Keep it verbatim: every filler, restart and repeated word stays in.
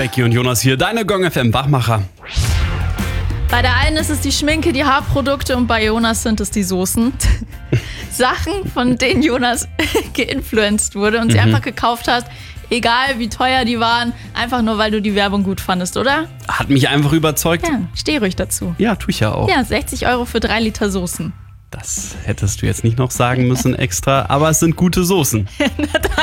Becky und Jonas hier, deine Gong F M Wachmacher. Bei der einen ist es die Schminke, die Haarprodukte und bei Jonas sind es die Soßen. Sachen, von denen Jonas geinfluenced wurde und sie Mhm. einfach gekauft hast, egal wie teuer die waren, einfach nur, weil du die Werbung gut fandest, oder? Hat mich einfach überzeugt. Ja, steh ruhig dazu. Ja, tue ich ja auch. Ja, sechzig Euro für drei Liter Soßen. Das hättest du jetzt nicht noch sagen müssen extra, aber es sind gute Soßen.